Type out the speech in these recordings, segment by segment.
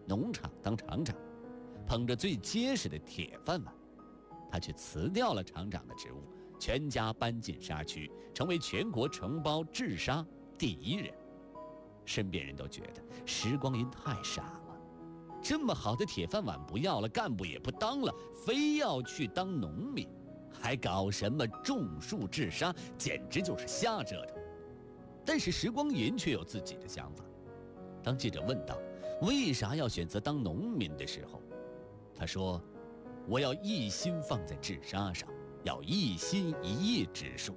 农场当厂长，捧着最结实的铁饭碗，他却辞掉了厂长的职务，全家搬进沙区，成为全国承包治沙第1人。身边人都觉得石光银太傻了，这么好的铁饭碗不要了，干部也不当了，非要去当农民，还搞什么种树治沙，简直就是瞎折腾。但是石光银却有自己的想法。当记者问到为啥要选择当农民的时候，他说：“我要一心放在治沙上，要一心一意植树。”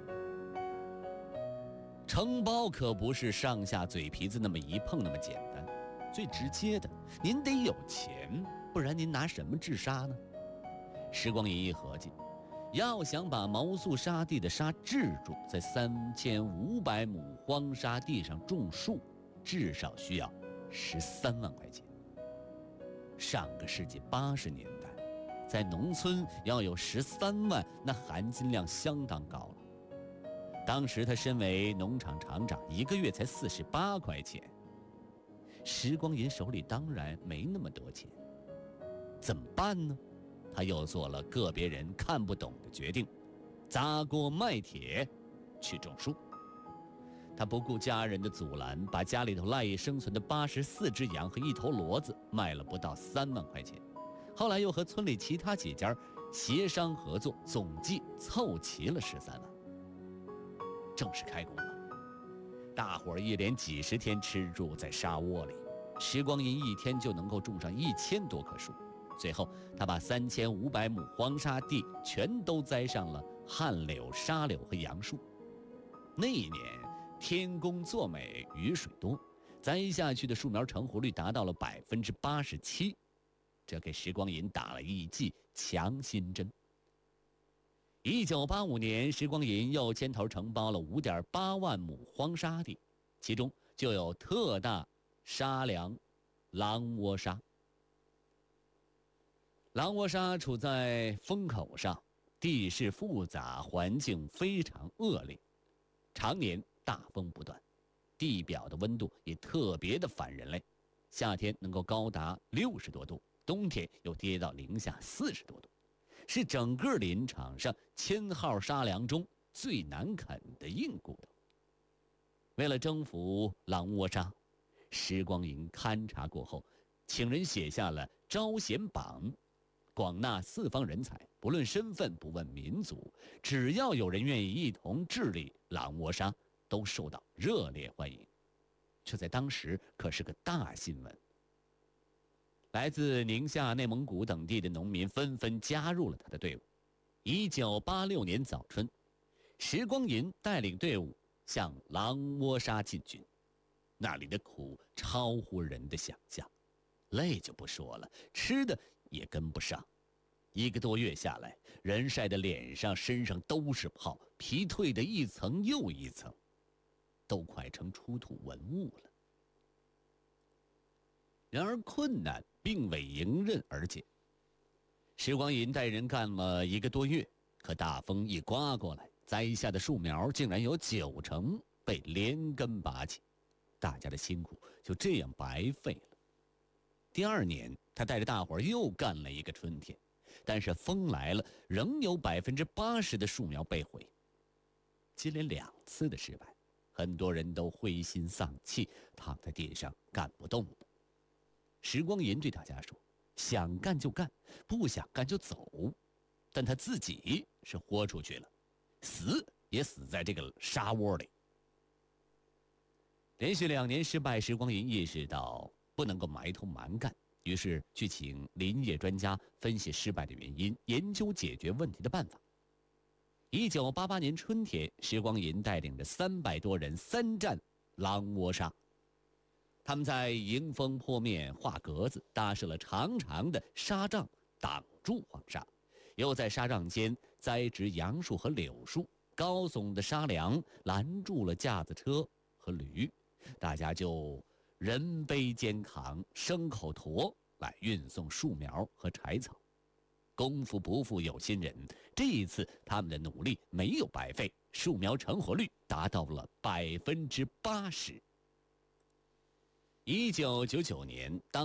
承包可不是上下嘴皮子那么一碰那么简单，最直接的，您得有钱，不然您拿什么治沙呢？石光银一合计，要想把毛宿沙地的沙治住，在3500亩荒沙地上种树，至少需要13万块钱。上个世纪80年代，在农村要有13万，那含金量相当高了。当时他身为农场厂长，一个月才48块钱。石光银手里当然没那么多钱，怎么办呢？他又做了个别人看不懂的决定，砸锅卖铁去种树。他不顾家人的阻拦，把家里头赖以生存的84只羊和1头骡子卖了不到3万块钱。后来又和村里其他几家协商合作，总计凑齐了13万。正式开工了，大伙儿一连几10天吃住在沙窝里，石光银一天就能够种上1000多棵树。最后他把3500亩荒沙地全都栽上了旱柳、沙柳和杨树。那一年天公作美，雨水多，栽下去的树苗成活率达到了87%，这给石光银打了一剂强心针。1985年，石光银又牵头承包了5.8万亩荒沙地，其中就有特大沙梁狼窝沙。狼窝沙处在风口上，地势复杂，环境非常恶劣，常年大风不断，地表的温度也特别的反人类，夏天能够高达60多度，冬天又跌到零下40多度，是整个林场上1000号沙梁中最难啃的硬骨头。为了征服狼窝沙，石光银勘察过后，请人写下了招贤榜，广纳四方人才，不论身份，不问民族，只要有人愿意一同治理狼窝沙，都受到热烈欢迎。这在当时可是个大新闻。来自宁夏、内蒙古等地的农民纷纷加入了他的队伍。1986年早春，石光银带领队伍向狼窝沙进军，那里的苦超乎人的想象，累就不说了，吃的也跟不上。1个多月下来，人晒的脸上身上都是泡，皮蜕的一层又一层，都快成出土文物了。然而困难并未迎刃而解。石光银带人干了1个多月，可大风一刮过来，栽下的树苗竟然有90%被连根拔起，大家的辛苦就这样白费了。第2年，他带着大伙又干了1个春天，但是风来了，仍有80%的树苗被毁。接连2次的失败，很多人都灰心丧气，躺在地上干不动了。石光银对大家说：“想干就干，不想干就走。”但他自己是豁出去了，死也死在这个沙窝里。连续2年失败，石光银意识到不能够埋头蛮干，于是去请林业专家分析失败的原因，研究解决问题的办法。1988年春天，石光银带领着300多人3战狼窝沙。他们在迎风坡面画格子，搭设了长长的沙障挡住黄沙，又在沙障间栽植杨树和柳树，高耸的沙梁拦住了架子车和驴，大家就人背肩扛，牲口驮来运送树苗和柴草。功夫不负有心人，这一次他们的努力没有白费，树苗成活率达到了80%。1999年，当